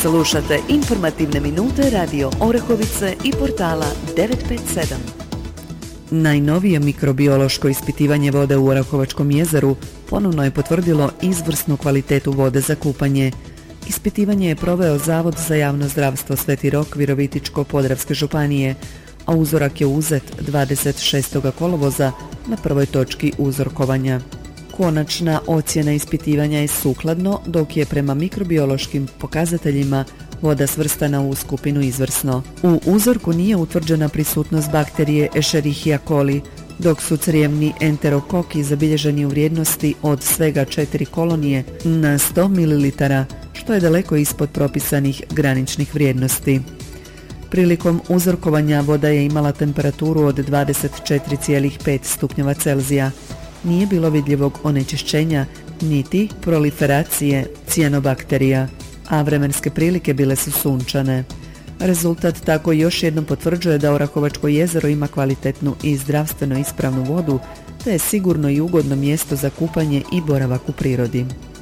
Slušate informativne minute Radio Orahovice i portala 957. Najnovije mikrobiološko ispitivanje vode u Orahovačkom jezeru ponovno je potvrdilo izvrsnu kvalitetu vode za kupanje. Ispitivanje je proveo Zavod za javno zdravstvo Sveti Rok Virovitičko-Podravske županije, a uzorak je uzet 26. kolovoza na prvoj točki uzorkovanja. Konačna ocjena ispitivanja je sukladno, dok je prema mikrobiološkim pokazateljima voda svrstana u skupinu izvrsno. U uzorku nije utvrđena prisutnost bakterije Escherichia coli, dok su crijevni enterokoki zabilježeni u vrijednosti od svega 4 kolonije na 100 ml, što je daleko ispod propisanih graničnih vrijednosti. Prilikom uzorkovanja voda je imala temperaturu od 24,5 stupnjeva Celzija. Nije bilo vidljivog onečišćenja niti proliferacije cijanobakterija, a vremenske prilike bile su sunčane. Rezultat tako još jednom potvrđuje da Orahovačko jezero ima kvalitetnu i zdravstveno ispravnu vodu, te je sigurno i ugodno mjesto za kupanje i boravak u prirodi.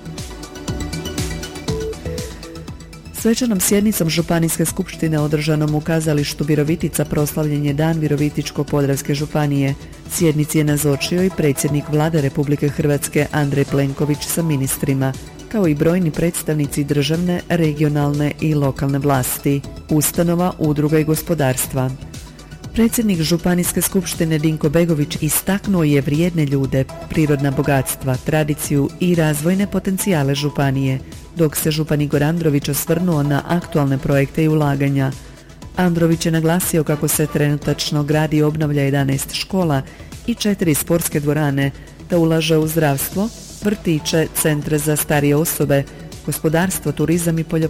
Svečanom sjednicom Županijske skupštine održanom u kazalištu Virovitica proslavljen je Dan Virovitičko-Podravske županije. Sjednici je nazočio i predsjednik Vlade Republike Hrvatske Andrej Plenković sa ministrima, kao i brojni predstavnici državne, regionalne i lokalne vlasti, ustanova, udruga i gospodarstva. Predsjednik Županijske skupštine Dinko Begović istaknuo je vrijedne ljude, prirodna bogatstva, tradiciju i razvojne potencijale županije, dok se župan Igor Andrović osvrnuo na aktualne projekte i ulaganja. Andrović je naglasio kako se trenutačno gradi i obnavlja 11 škola i 4 sportske dvorane, da ulaže u zdravstvo, vrtiće, centre za starije osobe, gospodarstvo, turizam i poljoprivredu.